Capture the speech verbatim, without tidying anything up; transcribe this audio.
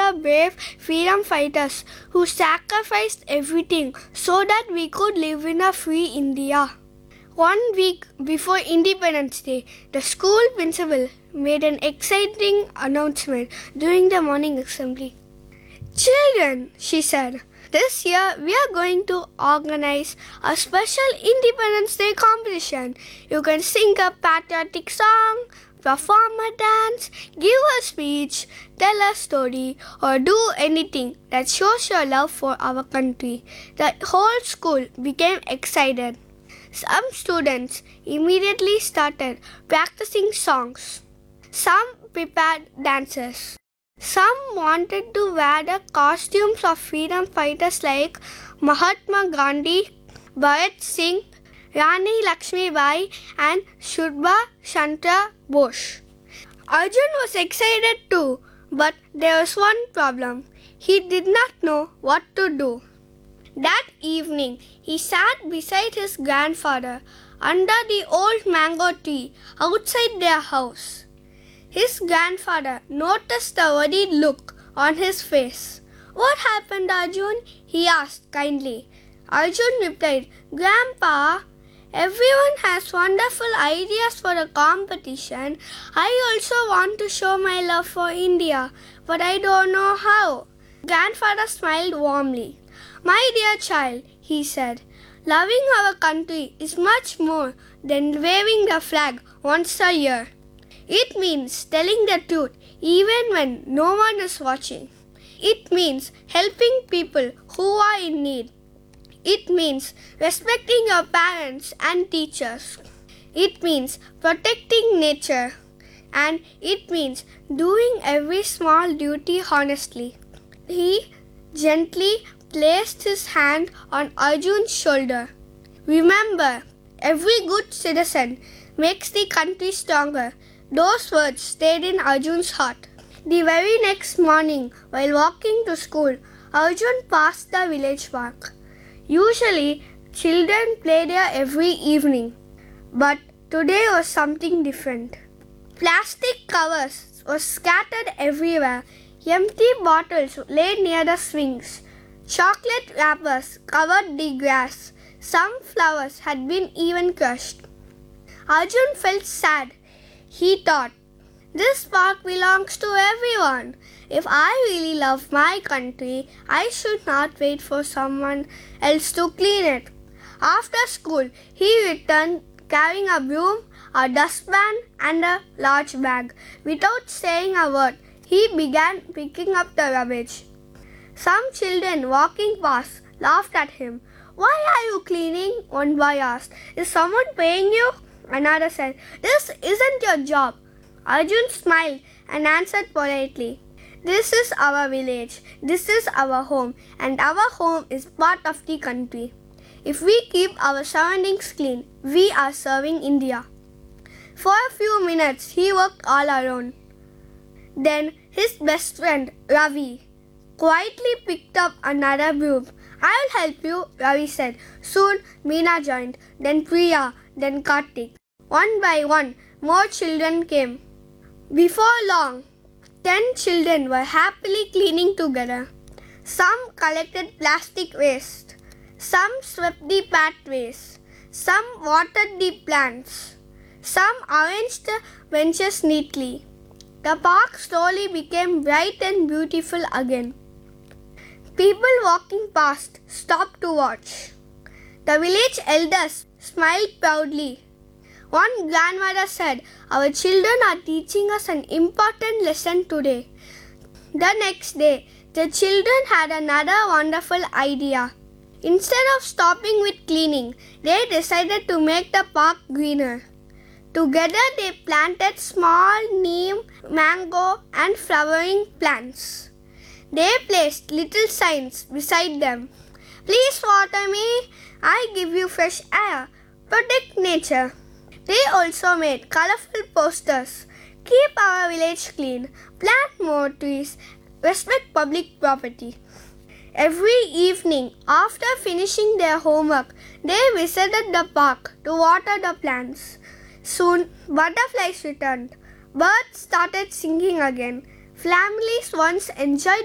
the brave freedom fighters who sacrificed everything so that we could live in a free India. One week before Independence Day, the school principal made an exciting announcement during the morning assembly. "Children," she said, "this year we are going to organize a special Independence Day competition. You can sing a patriotic song, perform a dance, give a speech, tell a story, or do anything that shows your love for our country." The whole school became excited. Some students immediately started practicing songs. Some prepared dances. Some wanted to wear the costumes of freedom fighters like Mahatma Gandhi, Bhagat Singh, Rani Lakshmi Bai, and Subhash Chandra Bose. Arjun was excited too, but there was one problem. He did not know what to do. That evening, he sat beside his grandfather under the old mango tree outside their house. His grandfather noticed the worried look on his face. "What happened, Arjun?" he asked kindly. Arjun replied, "Grandpa, everyone has wonderful ideas for a competition. I also want to show my love for India, but I don't know how." Grandfather smiled warmly. "My dear child," he said, "loving our country is much more than waving the flag once a year. It means telling the truth even when no one is watching. It means helping people who are in need. It means respecting your parents and teachers. It means protecting nature. And it means doing every small duty honestly." He gently placed his hand on Arjun's shoulder. "Remember, every good citizen makes the country stronger." Those words stayed in Arjun's heart. The very next morning, while walking to school, Arjun passed the village park. Usually, children play there every evening, but today was something different. Plastic covers were scattered everywhere. Empty bottles lay near the swings. Chocolate wrappers covered the grass. Some flowers had been even crushed. Arjun felt sad. He thought, "This park belongs to everyone. If I really love my country, I should not wait for someone else to clean it." After school, he returned carrying a broom, a dustpan, and a large bag. Without saying a word, he began picking up the rubbish. Some children walking past laughed at him. "Why are you cleaning?" one boy asked. "Is someone paying you?" Another said, "This isn't your job." Arjun smiled and answered politely, "This is our village, this is our home, and our home is part of the country. If we keep our surroundings clean, we are serving India." For a few minutes, he worked all alone. Then his best friend, Ravi, quietly picked up another broom. "I'll help you," Ravi said. Soon, Meena joined, then Priya, then Kartik. One by one, more children came. Before long, ten children were happily cleaning together. Some collected plastic waste. Some swept the pathways. Some watered the plants. Some arranged the benches neatly. The park slowly became bright and beautiful again. People walking past stopped to watch. The village elders smiled proudly. One grandmother said, "Our children are teaching us an important lesson today." The next day, the children had another wonderful idea. Instead of stopping with cleaning, they decided to make the park greener. Together, they planted small neem, mango, and flowering plants. They placed little signs beside them. "Please water me. I give you fresh air. Protect nature." They also made colorful posters. "Keep our village clean. Plant more trees. Respect public property." Every evening, after finishing their homework, they visited the park to water the plants. Soon, butterflies returned. Birds started singing again. Families once enjoyed